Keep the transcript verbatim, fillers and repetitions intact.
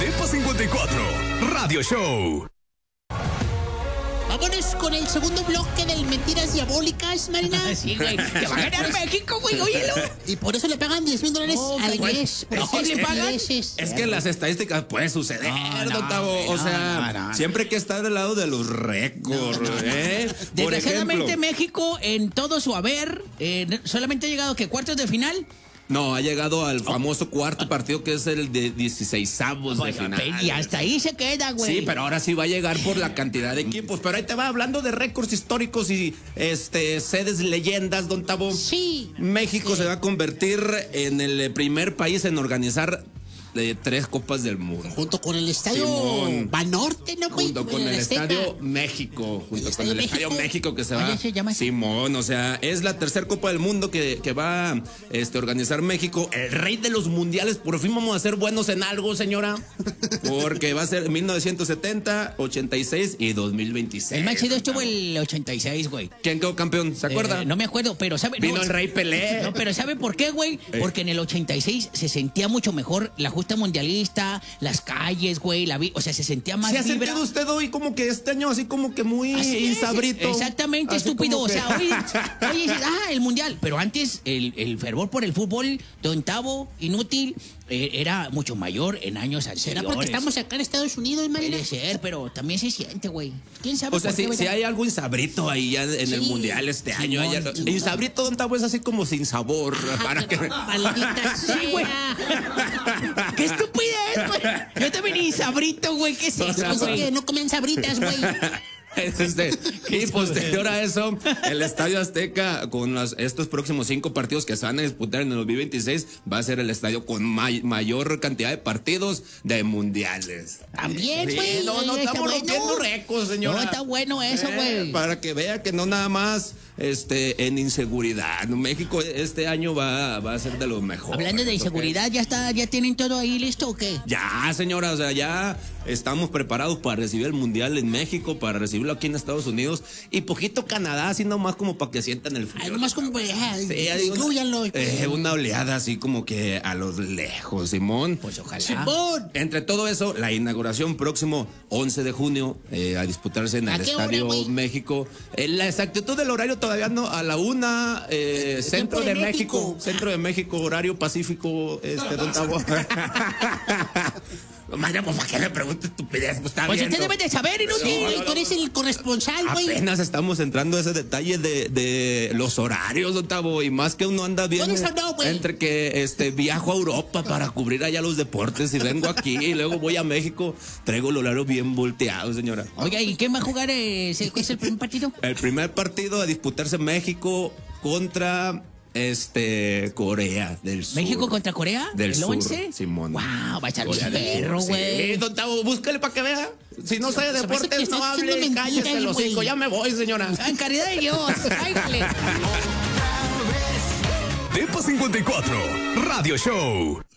Depa cincuenta y cuatro, Radio Show. Vámonos con el segundo bloque del Mentiras Diabólicas, Marina. Sí, güey. Que va a ganar México, güey, óyelo. Y por eso le pagan diez mil dólares No, al güey. mes. ¿Pero Por qué ser le pagan? ingleses. Es que las estadísticas pueden suceder, No, no, don Tavo. güey, O no, sea, no, no. siempre hay que estar del lado de los récords, ¿eh? Por Desgraciadamente ejemplo, México, en todo su haber, eh, solamente ha llegado que cuartos de final. no, ha llegado al famoso cuarto partido que es el de dieciseisavos de Oiga, final. y hasta ahí se queda, güey. Sí, pero ahora sí va a llegar por la cantidad de equipos. Pero ahí te va hablando de récords históricos y este sedes leyendas, don Tavo. Sí. México Sí. se va a convertir en el primer país en organizar eh, tres Copas del Mundo. Junto con el estadio Simón. Banorte, ¿no, güey? Junto con el Azteca. Estadio México, junto con Estadio el Estadio México. México que se va. Oye, se llama así. Simón, o sea, es la tercera Copa del Mundo que, que va a este, organizar México. El rey de los mundiales, por fin vamos a ser buenos en algo, señora. Porque va a ser mil novecientos setenta, ochenta y seis y dos mil veintiséis. El más chido estuvo el ochenta y seis, güey. ¿Quién quedó campeón? ¿Se acuerda? Eh, no me acuerdo, pero ¿sabe? Vino no, el Rey Pelé. No, pero ¿sabe por qué, güey? Porque en el ochenta y seis se sentía mucho mejor la justa mundialista, las calles, güey, la vi, o sea, se sentía más ¿Se ha vibra. sentido usted hoy como que este año así como que muy Así es, insabrito? exactamente, Así estúpido. como O que- sea, hoy, hoy dices, ah, el mundial. Pero antes, el, el fervor por el fútbol, don Tavo, inútil, eh, era mucho mayor en años ¿Será anteriores. porque estamos acá en Estados Unidos, Marina? Puede ser, pero también se siente, güey. ¿Quién sabe O sea, por si, qué, si verdad? hay algo insabrito ahí ya en el Sí, mundial este año. Simón, ya- Simón. insabrito, don Tavo, es así como sin sabor. Para que... Maldita Sí, güey. sea. ¡Qué estupidez, güey! Yo también ni sabrito, güey. ¿Qué es O eso, sea, Pues es güey? que no comen sabritas, güey. Este, y posterior a eso, el Estadio Azteca, con las, estos próximos cinco partidos que se van a disputar en el dos mil veintiséis, va a ser el estadio con may, mayor cantidad de partidos de mundiales. También, Sí, güey. no, no, Está estamos bueno. rompiendo récords, señora. No, está bueno eso, Eh, güey. para que vea que no nada más este, en inseguridad. México este año va, va a ser de los mejores. Hablando de ¿ok? inseguridad, ¿ya está, ya tienen todo ahí listo o qué? Ya, señora, o sea, ya estamos preparados para recibir el mundial en México, para recibirlo aquí en Estados Unidos y poquito Canadá, así nomás como para que sientan el frío. Ay, nomás como, ah, Sí, hay una, inclúyanlo. eh, una oleada así como que a los lejos, Simón. Pues ojalá. Simón. Entre todo eso, la inauguración próximo once de junio eh, a disputarse en ¿A el qué hora, Estadio güey? México. Eh, la exactitud del horario todavía no, a la una, eh, centro de de México. México. Centro de México, horario pacífico, este, don Tavo. Maya, pues, ¿para qué le pregunto estupidez? Pues está Pues bien. usted debe de saber, Sí, inútil. güey, tú eres el corresponsal, güey. Apenas estamos entrando a ese detalle de, de los horarios, don Tavo, y más que uno anda bien Por eso no, güey. entre que este viajo a Europa para cubrir allá los deportes y vengo aquí y luego voy a México, traigo el horario bien volteado, señora. Oiga, ¿y quién va a jugar? eh, ¿Es el, es el primer partido? El primer partido a disputarse México contra este Corea del Sur. ¿México contra Corea? Del ¿El Sur, once? Simón. Wow, va a estar Corea bien del perro, Sur, güey. Sí, don Tavo, búscale para que vea. Si no sabe Se me hace que deportes, está no diciendo hable, mentiras, cállese los güey. cinco. Ya me voy, señora. Ah, en caridad de Dios, cáigale. Depa cincuenta y cuatro, Radio Show.